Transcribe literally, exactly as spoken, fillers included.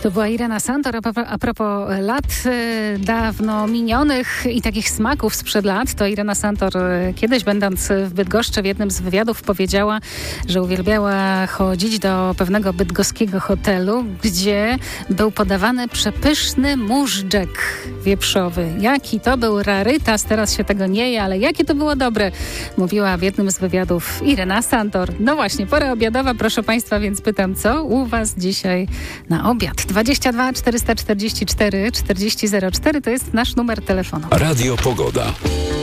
To była Irena Santor. A propos lat dawno minionych i takich smaków sprzed lat, to Irena Santor kiedyś, będąc w Bydgoszczy, w jednym z wywiadów powiedziała, że uwielbiała chodzić do pewnego bydgoskiego hotelu, gdzie był podawany przepyszny móżdżek wieprzowy. Jaki to był rarytas, teraz się tego nie je, ale jakie to było dobre, mówiła w jednym z wywiadów Irena Santor. No właśnie, pora obiadowa, proszę Państwa, więc pytam, co u Was dzisiaj na obiad? dwadzieścia dwa czterysta czterdzieści cztery czterdzieści zero cztery to jest nasz numer telefonu. Radio Pogoda.